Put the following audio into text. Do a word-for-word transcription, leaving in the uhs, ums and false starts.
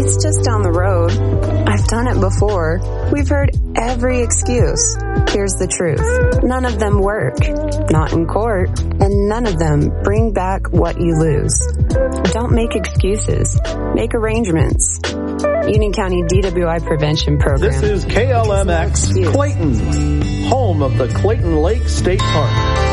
It's just down the road. I've done it before. We've heard every excuse. Here's the truth. None of them work. Not in court. And none of them bring back what you lose. Don't make excuses. Make arrangements. Union County D W I Prevention Program. This is K L M X Clayton, home of the Clayton Lake State Park.